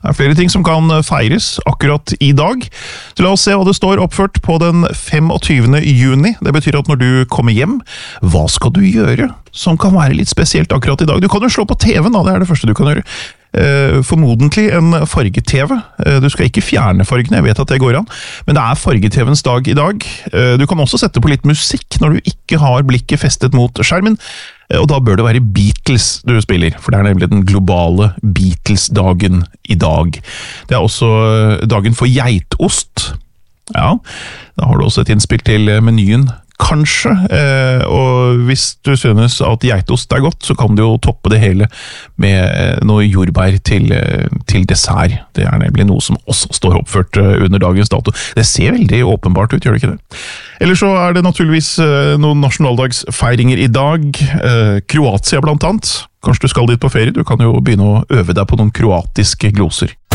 Det er flere ting som kan feires akkurat i dag. Så la oss se hva det står oppført på den 25. juni. Det betyr at når du kommer hjem, hva skal du gjøre som kan være litt spesielt akkurat i dag? Du kan jo slå på TV-en, da, det er det første du kan gjøre. Formodentlig en farge-TV. Du skal ikke fjerne fargene, jeg vet at det går an, men det er farge-TVens dag i dag. Du kan også sette på litt musikk når du ikke har blikket festet mot skjermen, og da bør det være Beatles du spiller, for det er nemlig den globale Beatles-dagen i dag. Det er også dagen for geitost. Ja, da har du også et innspill til menyen. Kanskje, og hvis du synes at geitost er godt, så kan du jo toppe det hele med noe jordbær til dessert. Det er nemlig noe som også står oppført under dagens dato. Det ser veldig åpenbart ut, gjør det ikke det? Eller så er det naturligvis noen nasjonaldagsfeiringer i dag. Kroatia blant annet. Kanskje du skal dit på ferie? Du kan jo begynne å øve deg på noen kroatiske gloser.